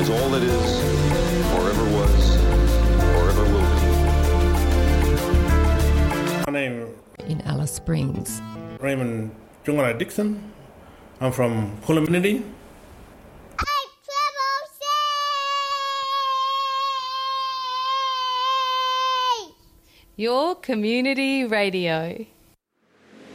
is all that is, forever was, forever will be. My name in Alice Springs. Raymond Jungara Dixon. I'm from Colominity. Your community radio.